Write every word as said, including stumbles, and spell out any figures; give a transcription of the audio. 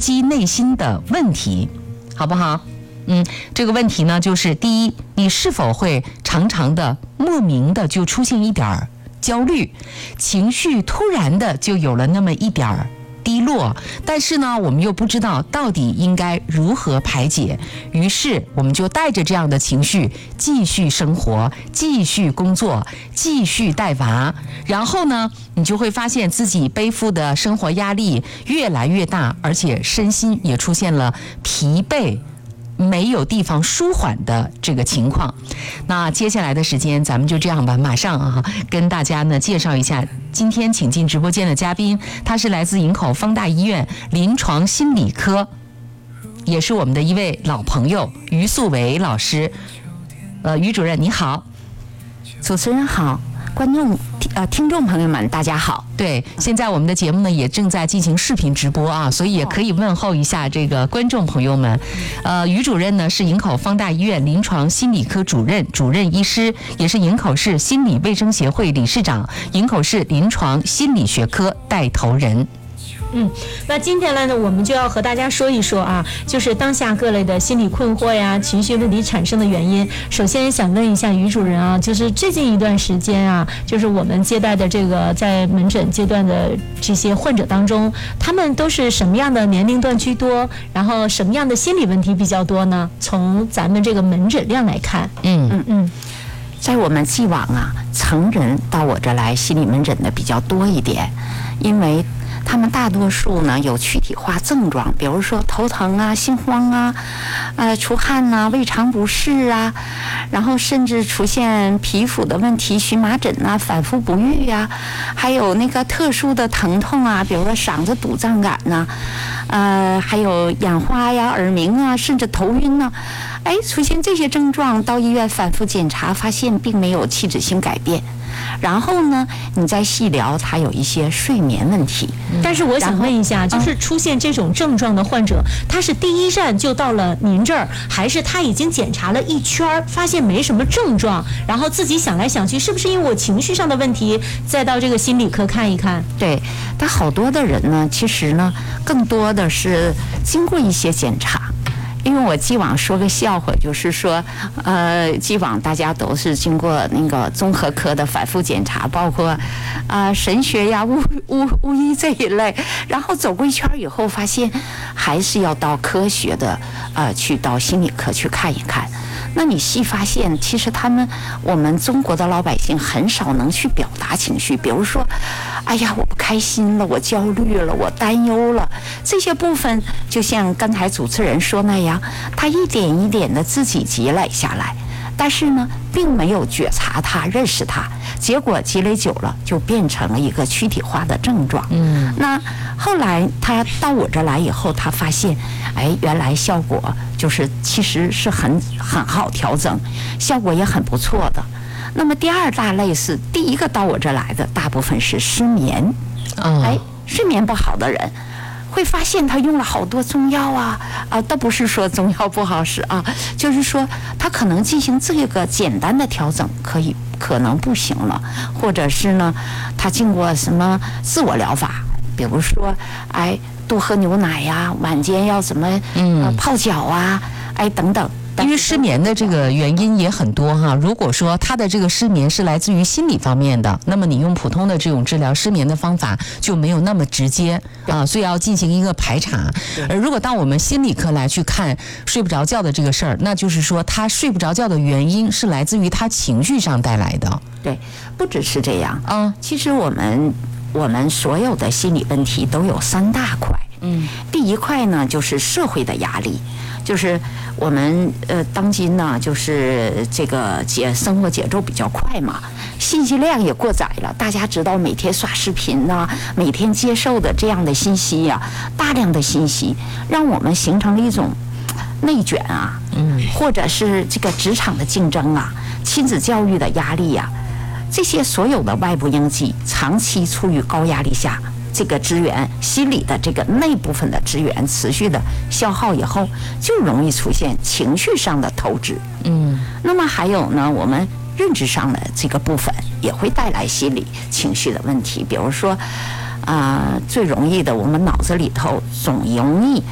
击内心的问题，好不好？嗯，这个问题呢，就是第一，你是否会常常的莫名的就出现一点焦虑，情绪突然的就有了那么一点低落，但是呢，我们又不知道到底应该如何排解，于是我们就带着这样的情绪继续生活，继续工作，继续带娃，然后呢，你就会发现自己背负的生活压力越来越大，而且身心也出现了疲惫，没有地方舒缓的这个情况。那接下来的时间咱们就这样吧，马上啊跟大家呢介绍一下今天请进直播间的嘉宾，他是来自营口方大医院临床心理科，也是我们的一位老朋友于素维老师。呃，于主任你好。 主持人好，观众呃听众朋友们大家好。 对，现在我们的节目呢也正在进行视频直播啊，所以也可以问候一下这个观众朋友们。呃，于主任呢是营口方大医院临床心理科主任、主任医师，也是营口市心理卫生协会理事长、营口市临床心理学科带头人。 嗯，那今天呢，我们就要和大家说一说啊，就是当下各类的心理困惑呀、情绪问题产生的原因。首先想问一下于主任啊，就是最近一段时间啊，就是我们接待的这个在门诊阶段的这些患者当中，他们都是什么样的年龄段居多？然后什么样的心理问题比较多呢？从咱们这个门诊量来看， 嗯嗯嗯，在我们既往啊，成人到我这来心理门诊的比较多一点，因为他们大多数呢有躯体化症状，比如说头疼啊、心慌啊、呃出汗呐、啊、胃肠不适啊，然后甚至出现皮肤的问题、荨麻疹啊、反复不愈呀、啊，还有那个特殊的疼痛啊，比如说嗓子堵胀感呐、啊，呃，还有眼花呀、耳鸣啊，甚至头晕呐、啊。哎，出现这些症状，到医院反复检查，发现并没有器质性改变。然后呢，你再细聊，他有一些睡眠问题。 但是我想问一下，就是出现这种症状的患者，他是第一站就到了您这儿，还是他已经检查了一圈，发现没什么症状，然后自己想来想去，是不是因为我情绪上的问题，再到这个心理科看一看？ 对，但好多的人呢，其实呢，更多的是经过一些检查。因为我既往说个笑话，就是说，呃，既往大家都是经过那个综合科的反复检查，包括啊、呃、神学呀、巫巫巫医这一类，然后走过一圈以后，发现还是要到科学的呃去到心理科去看一看。那你细发现，其实他们我们中国的老百姓很少能去表达情绪，比如说，哎呀，我不开心了，我焦虑了，我担忧了，这些部分就像刚才主持人说那样，他一点一点的自己积累下来，但是呢，并没有觉察它、认识它，结果积累久了，就变成了一个躯体化的症状。嗯，那后来他到我这来以后，他发现，哎，原来效果就是其实是很很好调整，效果也很不错的。那么第二大类是第一个到我这来的，大部分是失眠。哦、哎，睡眠不好的人。会发现他用了好多中药啊啊，倒不是说中药不好使啊，就是说他可能进行这个简单的调整，可以可能不行了，或者是呢，他经过什么自我疗法，比如说哎多喝牛奶呀、啊，晚间要怎么嗯、呃、泡脚啊，哎等等。 因为失眠的这个原因也很多哈，如果说他的这个失眠是来自于心理方面的，那么你用普通的这种治疗失眠的方法就没有那么直接啊，所以要进行一个排查。而如果当我们心理科来去看睡不着觉的这个事儿，那就是说他睡不着觉的原因是来自于他情绪上带来的。 对，不只是这样啊，其实我们我们所有的心理问题都有三大块。嗯，第一块呢就是社会的压力。就是我们呃，当今呢，就是这个节生活节奏比较快嘛，信息量也过载了。大家知道，每天刷视频呐、啊，每天接受的这样的信息呀、啊，大量的信息，让我们形成了一种内卷啊，嗯，或者是这个职场的竞争啊，亲子教育的压力呀、啊，这些所有的外部因素，长期处于高压力下。这个资源，心理的这个内部分的资源持续的消耗以后，就容易出现情绪上的透支。嗯，那么还有呢，我们认知上的这个部分也会带来心理情绪的问题，比如说，啊、呃，最容易的，我们脑子里头总容易